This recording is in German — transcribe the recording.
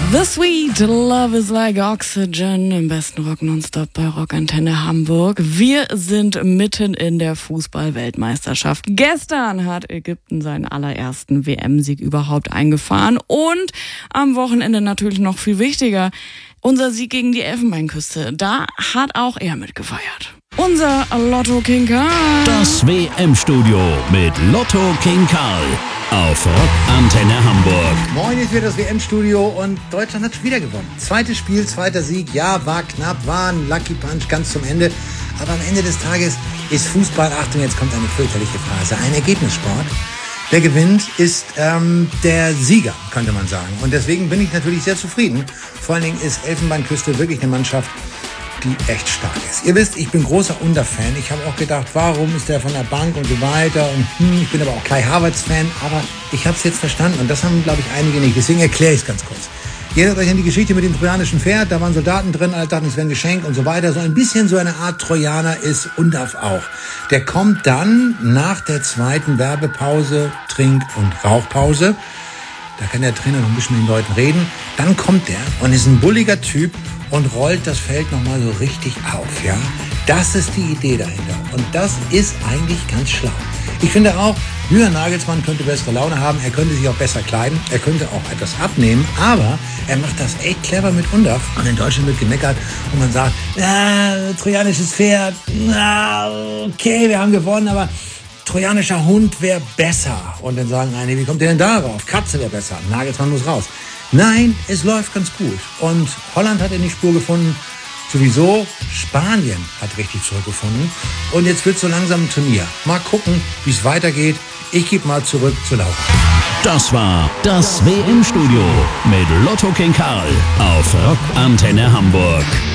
The Sweet Love is Like Oxygen im besten Rock nonstop bei Rockantenne Hamburg. Wir sind mitten in der Fußball-Weltmeisterschaft. Gestern hat Ägypten seinen allerersten WM-Sieg überhaupt eingefahren und am Wochenende natürlich noch viel wichtiger, unser Sieg gegen die Elfenbeinküste. Da hat auch er mitgefeiert. Unser Lotto King Karl. Das WM-Studio mit Lotto King Karl auf Rockantenne Hamburg. Moin, ist wieder das WM-Studio und Deutschland hat schon wieder gewonnen. Zweites Spiel, zweiter Sieg. Ja, war knapp, war ein Lucky Punch ganz zum Ende. Aber am Ende des Tages ist Fußball, Achtung, jetzt kommt eine fürchterliche Phrase, ein Ergebnissport. Wer gewinnt, ist der Sieger, könnte man sagen. Und deswegen bin ich natürlich sehr zufrieden. Vor allen Dingen ist Elfenbeinküste wirklich eine Mannschaft, die echt stark ist. Ihr wisst, ich bin großer Under-Fan. Ich habe auch gedacht, warum ist der von der Bank und so weiter. Und ich bin aber auch Kai Havertz-Fan. Aber ich habe es jetzt verstanden und das haben, glaube ich, einige nicht. Deswegen erkläre ich es ganz kurz. Ihr erinnert euch an die Geschichte mit dem trojanischen Pferd. Da waren Soldaten drin, alle dachten, es wäre ein Geschenk und so weiter. So ein bisschen so eine Art Trojaner ist Undaf auch. Der kommt dann nach der zweiten Werbepause, Trink- und Rauchpause. Da kann der Trainer noch ein bisschen mit den Leuten reden. Dann kommt der und ist ein bulliger Typ und rollt das Feld nochmal so richtig auf, ja. Das ist die Idee dahinter. Und das ist eigentlich ganz schlau. Ich finde auch, Julian Nagelsmann könnte bessere Laune haben. Er könnte sich auch besser kleiden. Er könnte auch etwas abnehmen. Aber er macht das echt clever mit Undaf. Und in Deutschland wird gemeckert und man sagt, trojanisches Pferd, okay, wir haben gewonnen, aber trojanischer Hund wäre besser. Und dann sagen einige, wie kommt ihr denn darauf? Katze wäre besser. Nagelsmann muss raus. Nein, es läuft ganz gut. Und Holland hat in die Spur gefunden. Sowieso Spanien hat richtig zurückgefunden. Und jetzt wird so langsam ein Turnier. Mal gucken, wie es weitergeht. Ich gebe mal zurück zu Laura. Das war das WM-Studio mit Lotto King Karl auf Rockantenne Hamburg.